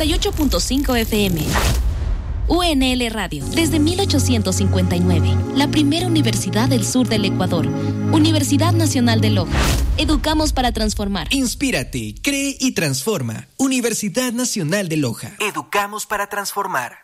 98.5 FM. UNL Radio, desde 1859, la primera universidad del sur del Ecuador. Universidad Nacional de Loja. Educamos para transformar. Inspírate, cree y transforma. Universidad Nacional de Loja. Educamos para transformar.